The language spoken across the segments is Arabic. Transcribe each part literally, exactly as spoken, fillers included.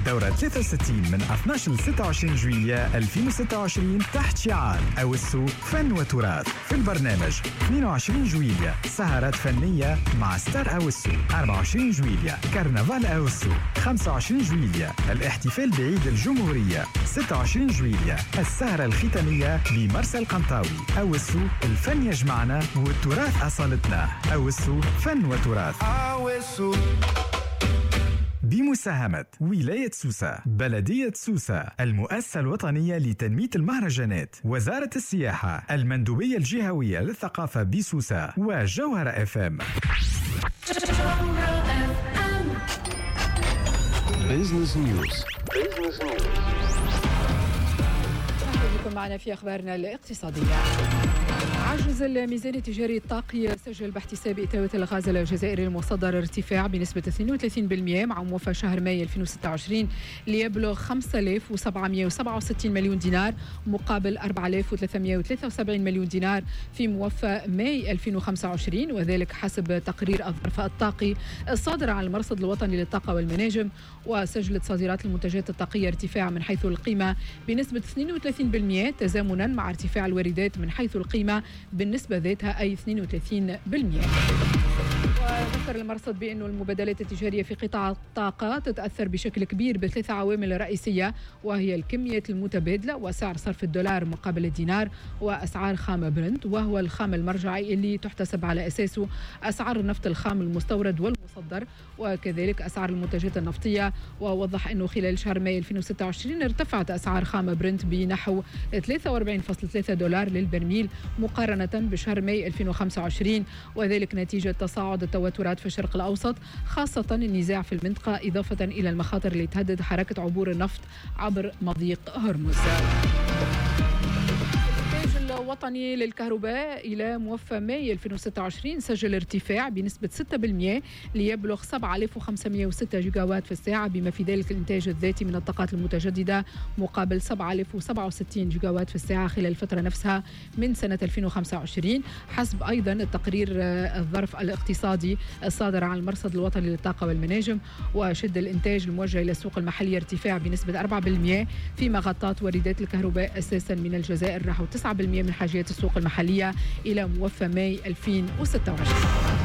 دورة ثلاثة وستين من اثني عشر ل ستة وعشرين جويلية ألفين وستة وعشرين تحت شعار أوسو فن وتراث. في البرنامج اثنين وعشرين جويلية سهرات فنية مع ستار أوسو، أربعة وعشرين جويلية كرنفال أوسو، خمسة وعشرين جويلية الاحتفال بعيد الجمهورية، ستة وعشرين جويلية السهرة الختامية بمرسى القنطاوي. أوسو الفن يجمعنا والتراث أصالتنا. أوسو فن وتراث أوسو بمساهمة ولاية سوسة، بلدية سوسة، المؤسسة الوطنية لتنمية المهرجانات، وزارة السياحة، المندوبية الجهوية للثقافة بسوسة، وجوهرة اف ام. بيزنس نيوز. أهلا بكم معنا في أخبارنا الاقتصادية. عجز الميزان التجاري الطاقي سجل باحتساب إتاوة الغاز الجزائري المصدر ارتفاع بنسبة اثنين وثلاثين بالمئة مع موافاة شهر ماي ألفين وستة وعشرين ليبلغ خمسة آلاف وسبعمئة وسبعة وستين مليون دينار مقابل أربعة آلاف وثلاثمئة وثلاثة وسبعين مليون دينار في موافاة ماي ألفين وخمسة وعشرين، وذلك حسب تقرير الظرف الطاقي الصادر عن المرصد الوطني للطاقة والمناجم. وسجلت صادرات المنتجات الطاقية ارتفاع من حيث القيمة بنسبة اثنين وثلاثين بالمئة تزامنا مع ارتفاع الواردات من حيث القيمة بالنسبة ذاتها أي اثنين وثلاثين بالمئة. وذكر المرصد بأن المبادلات التجارية في قطاع الطاقة تتأثر بشكل كبير بثلاث عوامل رئيسية، وهي الكمية المتبادلة وسعر صرف الدولار مقابل الدينار وأسعار خام برنت، وهو الخام المرجعي اللي تحتسب على أساسه أسعار النفط الخام المستورد والمصدر وكذلك أسعار المنتجات النفطية. ووضح أنه خلال شهر ماي ألفين وستة وعشرين ارتفعت أسعار خام برنت بنحو ثلاثة وأربعين فاصلة ثلاثة دولار للبرميل مقارنة بشهر ماي ألفين وخمسة وعشرين، وذلك نتيجة تصاعد التوترات في الشرق الأوسط خاصة النزاع في المنطقة إضافة إلى المخاطر اللي تهدد حركة عبور النفط عبر مضيق هرمز. الوطني للكهرباء إلى موفى ماي ألفين وستة وعشرين سجل ارتفاع بنسبة ستة بالمئة ليبلغ سبعة آلاف وخمسمئة وستة جيجاوات في الساعة، بما في ذلك الإنتاج الذاتي من الطاقات المتجددة مقابل سبعة آلاف وسبعة وستين جيجاوات في الساعة خلال الفترة نفسها من سنة ألفين وخمسة وعشرين، حسب أيضا التقرير الظرف الاقتصادي الصادر عن المرصد الوطني للطاقة والمناجم. وشد الإنتاج الموجه إلى السوق المحلية ارتفاع بنسبة أربعة بالمئة فيما غطت واردات الكهرباء أساسا من الجزائر نحو تسعة بالمئة من حاجيات السوق المحلية إلى موفى ماي ألفين وستة وعشرين.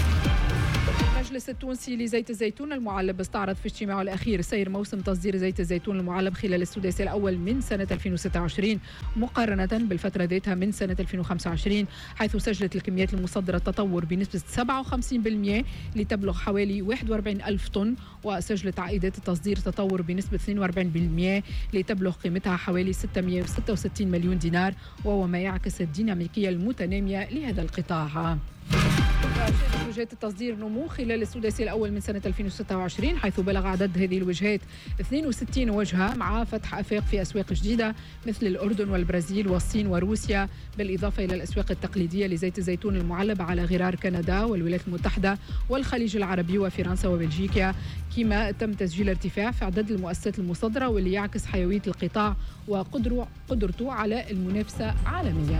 المجلس التونسي لزيت الزيتون المعلب استعرض في اجتماعه الأخير سير موسم تصدير زيت الزيتون المعلب خلال السداسي الأول من سنة ألفين وستة وعشرين مقارنة بالفترة ذاتها من سنة ألفين وخمسة وعشرين، حيث سجلت الكميات المصدرة تطور بنسبة سبعة وخمسين بالمئة لتبلغ حوالي واحد وأربعين ألف طن، وسجلت عائدات التصدير تطور بنسبة اثنين وأربعين بالمئة لتبلغ قيمتها حوالي ستمئة وستة وستين مليون دينار، وهو ما يعكس الديناميكية المتنامية لهذا القطاع. وشهدت وجهات التصدير نمو خلال السداسي الأول من سنة ألفين وستة وعشرين، حيث بلغ عدد هذه الوجهات اثنين وستين وجهة مع فتح آفاق في أسواق جديدة مثل الأردن والبرازيل والصين وروسيا، بالإضافة إلى الأسواق التقليدية لزيت الزيتون المعلب على غرار كندا والولايات المتحدة والخليج العربي وفرنسا وبلجيكا. كما تم تسجيل ارتفاع في عدد المؤسسات المصدرة واللي يعكس حيوية القطاع وقدرته على المنافسة عالميا.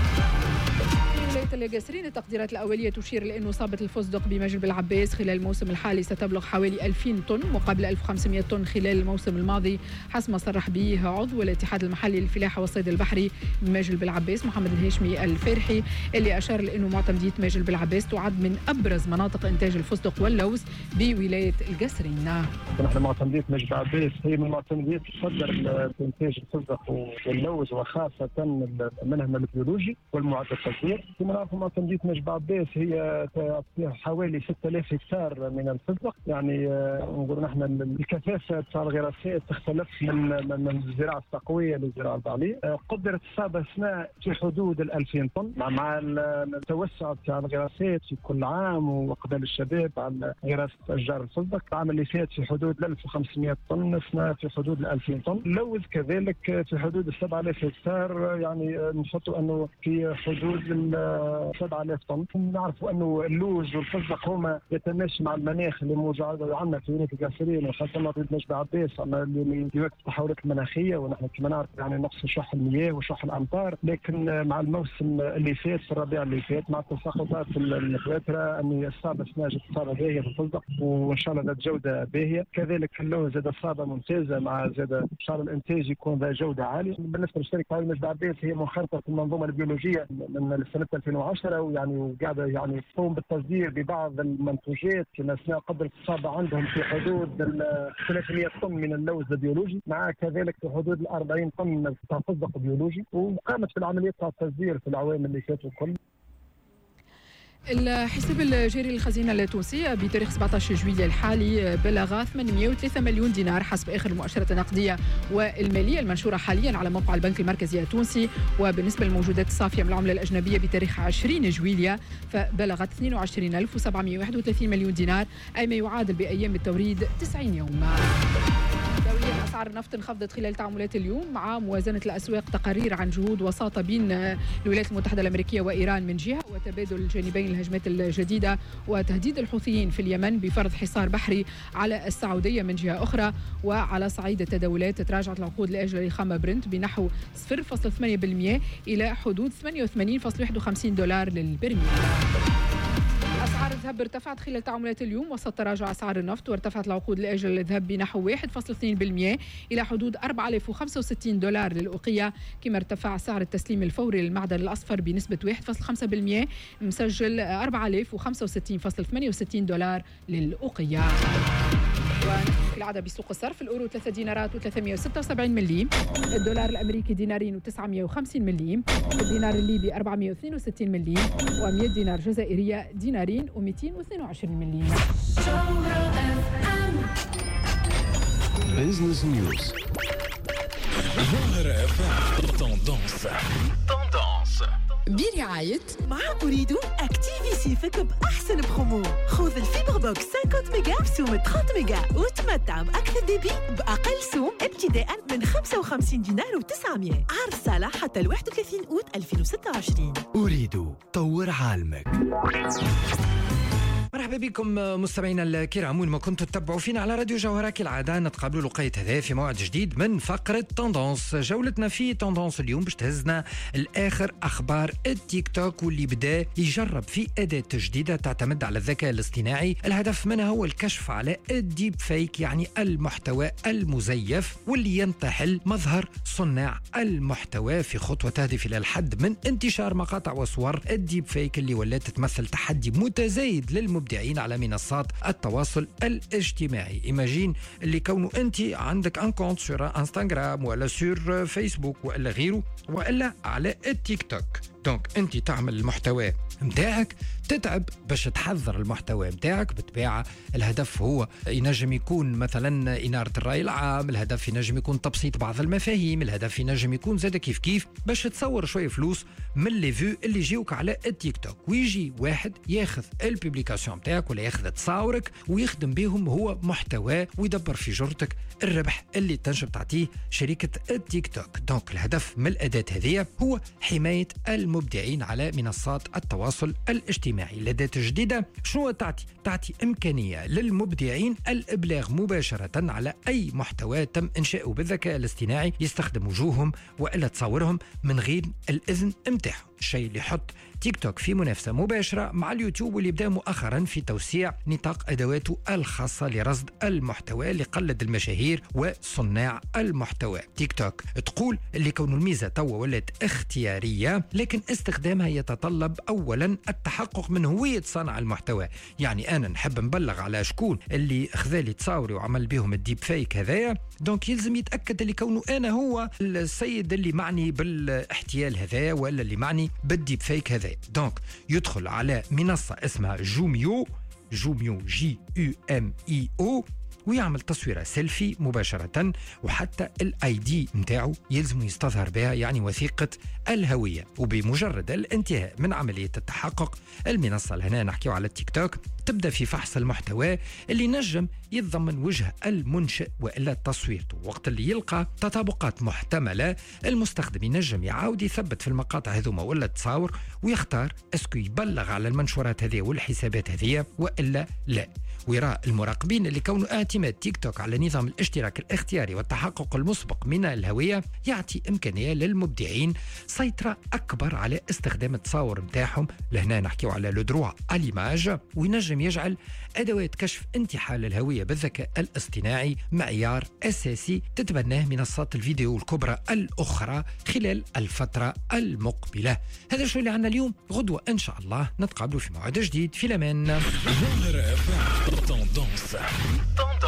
ولاية القصرين التقديرات الأولية تشير لأن إصابة الفستق بمجلب العباس خلال الموسم الحالي ستبلغ حوالي ألفين طن مقابل ألف وخمسمئة طن خلال الموسم الماضي، حسب ما صرح به عضو الاتحاد المحلي للفلاحة والصيد البحري بمجلب العباس محمد الهاشمي الفرحي، اللي أشار لأنه معتمدية مجلب العباس تعد من أبرز مناطق إنتاج الفستق واللوز بولاية القصرين. نحن معتمدية مجلب العباس هي من معتمدية تصدر إنتاج الفستق واللوز وخاصة منها البيولوجي والمعدل التصدير. كما نعرف معتمدية مجلب العباس هي حوالي ستة آلاف هكتار من الفستق، يعني نقول نحن الكثافة تاع الغراسات تختلف من من الزراعة التقوية للزراعة البعلية. قدرة الصابة السناء في حدود الألفين طن مع التوسع تاع الغراسات في كل عام وإقبال الشباب على غراسة أشجار الفستق. العام اللي فات في حدود ألف وخمسمئة طن، السنة في حدود الألفين طن. اللوز كذلك في حدود السبعة آلاف هكتار، يعني نحطوا أنه في حدود سبعة آلاف طن. نعرفوا أنه اللوز والفزق هما يتماشى مع المناخ اللي موجود عندنا في ولاية القصرين وخاصة منطقة نجبة عباس اللي يواكب التحولات المناخية، ونحن كما نعرف يعني نقص شح المياه وشح الأمطار. لكن مع الموسم اللي فات في الربيع اللي فات مع التساقطات المتواترة أن الصابة سناجت صابة باهية في الفزق وإن شاء الله ذات جودة باهية. كذلك اللوز زاد صابة ممتازة مع زاد إن شاء الله الإنتاج يكون ذا جودة عالية. بالنسبة لشركة نجبة عباس هي منخرطة في المنظومة البيولوجية من سنة ألفين وعشرة، ويعني وقاعدة يعني تقوم بالتصدير ببعض المنتوجات كما أثناء قدر الصابة عندهم في حدود ثلاثمئة طن من اللوز البيولوجي، مع كذلك في حدود أربعين طن من الفزق البيولوجي، وقامت في العمليات تاع التصدير في العوام اللي فاتوا الكل. الحساب الجاري للخزينة التونسية بتاريخ سبعة عشر جويلية الحالي بلغ ثمانمئة وثلاثة مليون دينار حسب آخر المؤشرات النقدية والمالية المنشورة حاليا على موقع البنك المركزي التونسي. وبالنسبة للموجودات الصافية من العملة الأجنبية بتاريخ عشرين جويلية فبلغت اثنين وعشرين ألف وسبعمئة وواحد وثلاثين مليون دينار، أي ما يعادل بأيام التوريد تسعين يوم. دوريا أسعار النفط انخفضت خلال تعاملات اليوم مع موازنة الأسواق. تقارير عن جهود وساطة بين الولايات المتحدة الأمريكية وإيران من جهة، وتبادل الجانبين الهجمات الجديدة وتهديد الحوثيين في اليمن بفرض حصار بحري على السعودية من جهة أخرى. وعلى صعيد التداولات تراجعت العقود لأجل الخام برنت بنحو صفر فاصلة ثمانية بالمئة إلى حدود ثمانية وثمانين فاصلة واحد وخمسين دولار للبرميل. أسعار الذهب ارتفعت خلال تعاملات اليوم وسط تراجع أسعار النفط، وارتفعت العقود لأجل الذهب بنحو واحد فاصلة اثنين بالمئة إلى حدود أربعة آلاف وخمسة وستين دولار للأوقية، كما ارتفع سعر التسليم الفوري للمعدن الأصفر بنسبة واحد فاصلة خمسة بالمئة مسجل أربعة آلاف وخمسة وستين فاصلة ثمانية وستين دولار للأوقية. ونحكي العادة بسوق الصرف. الأورو ثلاثة دينارات وثلاثمئة وستة وسبعين مليم، الدولار الأمريكي دينارين وتسعمئة وخمسين مليم، الدينار الليبي أربعمئة واثنين وستين مليم، ومئة دينار جزائرية دينارين ومئتين واثنين وعشرين مليم. Business News. ظاهرة تندونس تندونس برعاية مع أريد أكتيفي سيفك بأحسن برومو. خذ الفيبر بوكس خمسين ميجا بسوم ثلاثين ميجا وتمتع بأكثر ديبي بأقل سوم ابتداء من خمسة وخمسين دينار وتسعمئة. عرض صالح حتى الواحد وثلاثين أوت ألفين وستة وعشرين. أريد طور عالمك. مرحبا بكم مستمعينا الكرام، وين ما كنتوا تتبعوا فينا على راديو جوهرة كالعادة. نتقابلوا لقيت هذا في موعد جديد من فقرة تندونس. جولتنا في تندونس اليوم باش تهزنا الآخر أخبار التيك توك، واللي بدأ يجرب في أداة جديدة تعتمد على الذكاء الاصطناعي. الهدف منها هو الكشف على الديب فيك، يعني المحتوى المزيف، واللي ينتحل مظهر صناع المحتوى في خطوة تهدف إلى الحد من انتشار مقاطع وصور الديب فيك اللي ولات تمثل تحدي متزايد للمبتدئين مبدعين على منصات التواصل الاجتماعي. إيماجين اللي كونه أنت عندك ان كونت سور انستغرام ولا سور فيسبوك ولا غيره ولا على التيك توك. دونك أنت تعمل المحتوى متاعك، تتعب باش تحضر المحتوى متاعك بتباع. الهدف هو ينجم يكون مثلا إنارة الرأي العام، الهدف ينجم يكون تبسيط بعض المفاهيم، الهدف ينجم يكون زاد كيف كيف باش تصور شوية فلوس من لي فيو اللي يجيوك على التيك توك. ويجي واحد ياخذ الببليكاسيون متاعك ولا ياخذ تصاورك ويخدم بهم هو محتوى ويدبر في جرتك الربح اللي تنجم تعطيه شركة التيك توك. دونك الهدف من الأداة هذه هو حماية المبدعين على منصات التواصل الاجتماعي. الأداة الجديدة شنو تعطي؟ تعطي إمكانية للمبدعين الإبلاغ مباشرة على أي محتوى تم إنشاؤه بالذكاء الاصطناعي يستخدم وجوههم وإلا تصورهم من غير الإذن متاعهم، الشيء اللي يحط تيك توك في منافسة مباشرة مع اليوتيوب، واللي بدأ مؤخرا في توسيع نطاق أدواته الخاصة لرصد المحتوى لقلد المشاهير وصناع المحتوى. تيك توك تقول اللي كون الميزة توا ولات اختيارية، لكن استخدامها يتطلب أولا التحقق من هوية صانع المحتوى. يعني أنا نحب نبلغ على شكون اللي خذالي تصاوري وعمل بهم الديب فيك هذايا، دونك يلزم يتأكد اللي كونه أنا هو السيد اللي معني بالاحتيال هذايا ولا اللي معني بالديب فيك هذايا. دونك يدخل على منصة اسمها جوميو، جوميو جي يو ام اي او، ويعمل تصويرة سيلفي مباشرة، وحتى الاي دي متاعه يلزم يستظهر بها، يعني وثيقة الهوية. وبمجرد الانتهاء من عملية التحقق، المنصة هنا نحكيو على التيك توك تبدأ في فحص المحتوى اللي نجم يتضمن وجه المنشئ وإلا تصويرته. وقت اللي يلقى تطابقات محتملة، المستخدم ينجم يعاود يثبت في المقاطع هذوما ولا تصاور ويختار اسكو يبلغ على المنشورات هذه والحسابات هذه وإلا لا. ويرى المراقبين اللي كونه اعتماد تيك توك على نظام الاشتراك الاختياري والتحقق المسبق من الهوية يعطي إمكانية للمبدعين سيطرة أكبر على استخدام التصاور متاعهم. لهنا نحكيو على لودروا اليماج، وينجم يجعل أدوات كشف انتحال الهوية بالذكاء الاصطناعي معيار أساسي تتبناه منصات الفيديو الكبرى الأخرى خلال الفترة المقبلة. هذا شو اللي عنا اليوم. غدوة إن شاء الله نتقابلوا في موعد جديد. في الأمان. Tendance.